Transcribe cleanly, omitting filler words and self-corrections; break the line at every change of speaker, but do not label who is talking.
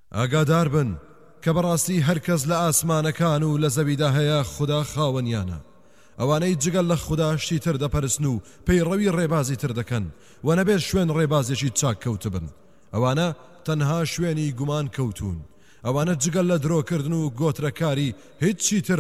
ئاگادار بن کە بەڕاستی هەرکەس لە ئاسمانەکان و لە زەویدا هەیە خوددا خاوەنیانە. ئەوانەی جگەل لە خوددا شتی تر دەپەرستن و پەیڕەوی ڕێبازی تر دەکەن و نەبێت شوێن ڕێبازێکی چاک کەوت بن. ئەوانە تەنها شوێنی گومان کەوتون. ئەوانە جگەل لە درۆکردن و گۆترەکاری هیچی تر